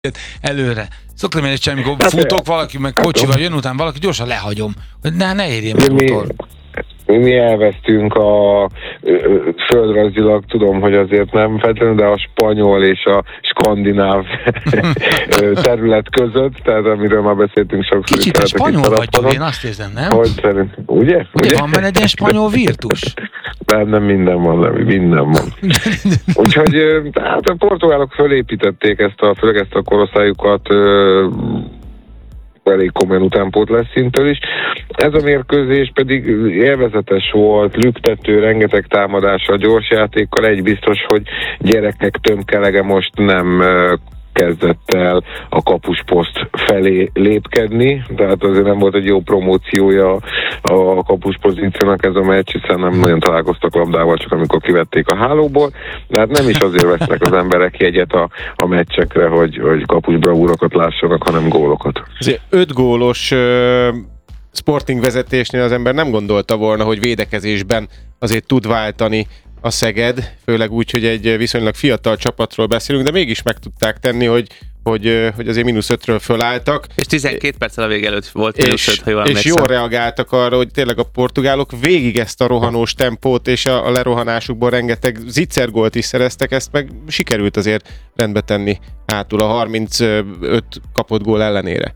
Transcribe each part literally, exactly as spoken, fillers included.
előre. Szoktam én egyszer, amikor futok, valaki meg kocsival jön után, valaki gyorsan lehagyom, hogy ne, ne érjem meg utol. Mi, mi elvesztünk a földrajzilag, tudom, hogy azért nem feltétlenül, de a spanyol és a skandináv terület között, tehát amiről már beszéltünk sokszor. Kicsit a spanyol vagy, én azt érzem, nem? Hogy szerint, ugye? Ugye, ugye? Van benne egy ilyen spanyol virtus? Bennem minden van, nem, minden van. Úgyhogy hát a portugálok fölépítették ezt a, főleg ezt a korosztályukat elég komolyan utánpótlás szintől is. Ez a mérkőzés pedig élvezetes volt, lüktető, rengeteg támadással, gyors játékkal. Egy biztos, hogy gyerekek tömkelege most nem kezdett el a kapusposzt felé lépkedni, tehát azért nem volt egy jó promóciója a kapuspozíciónak ez a meccs, hiszen nem nagyon találkoztak labdával, csak amikor kivették a hálóból, de hát nem is azért vesznek az emberek jegyet a, a meccsekre, hogy, hogy kapusbravúrokat lássanak, hanem gólokat. Azért öt gólos uh, Sporting vezetésnél az ember nem gondolta volna, hogy védekezésben azért tud váltani a Szeged, főleg úgy, hogy egy viszonylag fiatal csapatról beszélünk, de mégis meg tudták tenni, hogy, hogy, hogy azért mínusz ötről fölálltak. És tizenkét perccel a vég előtt volt mínusz öt, ha jól És jól reagáltak arra, hogy tényleg a portugálok végig ezt a rohanós tempót és a, a lerohanásukból rengeteg zicsergólt is szereztek, ezt meg sikerült azért rendbe tenni hátul a harmincöt kapott gól ellenére.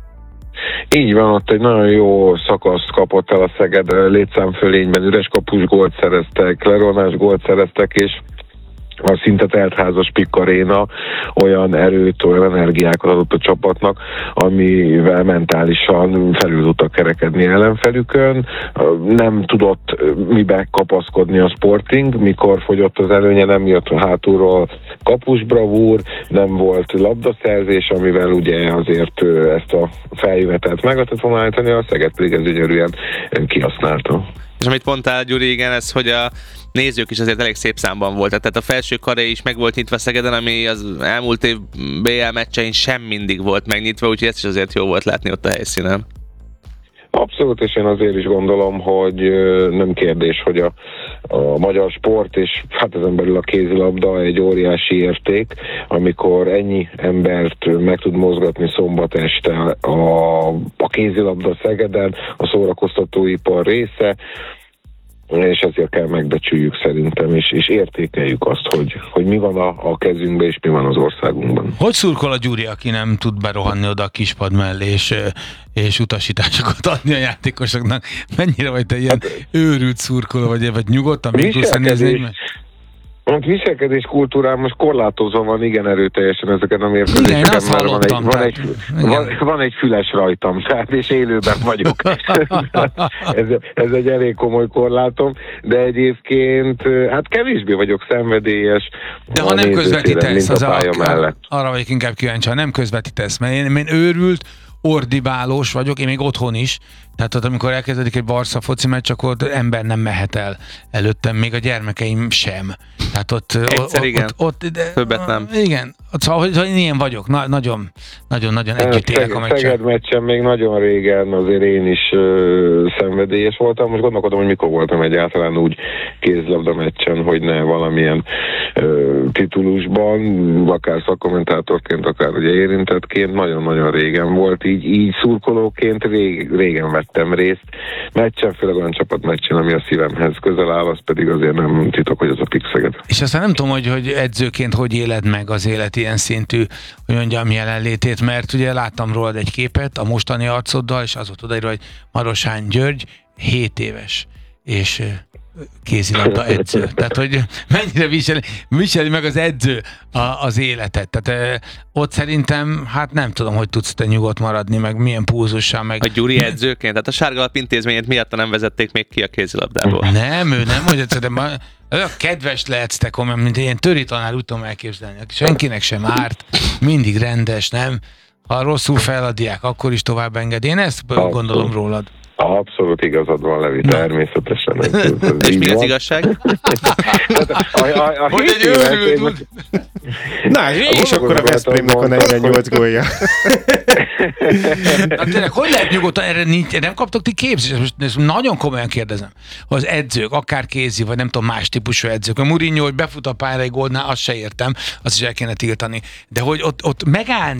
Így van, ott egy nagyon jó szakaszt kapott el a Szeged, létszámfölényben üres kapus gólt szereztek, leronás gólt szereztek, és a szinte teltházas Pikkaréna olyan erőt, olyan energiákat adott a csapatnak, amivel mentálisan felül tudtak kerekedni ellenfelükön. Nem tudott mibe kapaszkodni a Sporting, mikor fogyott az előnye, nem jött hátulról kapusbravúr, nem volt labdaszerzés, amivel ugye azért ezt a feljövetelt meg lehetett volna állítani, a Szeged pedig ez gyönyörűen kihasználta. És amit mondtál, Gyuri, igen, ez, hogy a nézők is azért elég szép számban voltak. Tehát a felső karé is meg volt nyitva Szegeden, ami az elmúlt év bé el meccsein sem mindig volt megnyitva, úgyhogy ezt is azért jó volt látni ott a helyszínen. Abszolút, és én azért is gondolom, hogy nem kérdés, hogy a, a magyar sport és hát ezen belül a kézilabda egy óriási érték, amikor ennyi embert meg tud mozgatni szombat este a, a kézilabda Szegeden, a szórakoztatóipar része, és ezért kell megbecsüljük szerintem, és, és értékeljük azt, hogy, hogy mi van a, a kezünkben, és mi van az országunkban. Hogy szurkol a Gyuri, aki nem tud berohanni oda a kispad mellé, és, és utasításokat adni a játékosoknak? Mennyire vagy te ilyen hát, őrült szurkoló, vagy, vagy nyugodtan még tudsz nézni? A viselkedés kultúrán most korlátozva van igen erőteljesen ezeken a mérkőzéseken, mert van egy, van, egy, van, van egy füles rajtam, tehát és élőben vagyok. ez, ez egy elég komoly korlátom, de egyébként hát kevésbé vagyok szenvedélyes. De ha nem közvetítesz, az a, a, arra vagyok inkább kíváncsi, ha nem közvetítesz, mert én, én őrült, ordibálós vagyok, én még otthon is, tehát ott, amikor elkezdődik egy Barca foci meccs, akkor ott ember nem mehet el előttem, még a gyermekeim sem. Tehát ott... Egyszer ott, igen, ott, ott, de, többet nem. Igen, szóval, hogy, hogy ilyen vagyok, Na, nagyon, nagyon, nagyon együtt élek a meccsen. Szeged meccsen még nagyon régen azért én is ö, szenvedélyes voltam, most gondolkodom, hogy mikor voltam egyáltalán úgy kézlabda meccsen, hogy ne valamilyen ö, titulusban, akár szakkommentátorként, akár ugye érintettként, nagyon-nagyon régen volt, így, így szurkolóként rég, régen vettem részt. Meccsen, főleg olyan csapatmeccsen, ami a szívemhez közel áll, az pedig azért nem titok, hogy az a Pik Szeged. És aztán nem tudom, hogy, hogy edzőként hogy éled meg az élet ilyen szintű, hogy mondjam, jelenlétét, mert ugye láttam rólad egy képet a mostani arcoddal, és az volt odaírva, hogy Marosány György hét éves, és kézilabda edző. Tehát, hogy mennyire viseli, viseli meg az edző a, az életet. Tehát ott szerintem, hát nem tudom, hogy tudsz te nyugodt maradni, meg milyen pulzussal, meg... A Gyuri edzőként? Tehát a Sárgalap intézményét miatt nem vezették még ki a kézilabdából. Nem, ő nem, hogy de ma, olyan kedves lehetsz te komolyan, mint ilyen töri tanár, úgy tudom elképzelni. Senkinek sem árt, mindig rendes, nem? Ha rosszul feladják, akkor is tovább enged. Én ezt gondolom rólad. Abszolút igazad van, Levi, természetesen. Ez, ez, ez És mi az van. igazság? A, a, a Hogy hét egy évet őrült én- tud. Na, és akkor a gondolkodom, Veszprémnek a mondtad, negyvennyolc gólja. Na tényleg, hogy lehet nyugodtan, erre nincs, nem kaptok ti képzést? Most ezt nagyon komolyan kérdezem. Ha az edzők, akár kézi, vagy nem tudom, más típusú edzők, a Mourinho, hogy befut a pályára egy gólnál, azt se értem, azt is el kéne tiltani. De hogy ott, ott megállni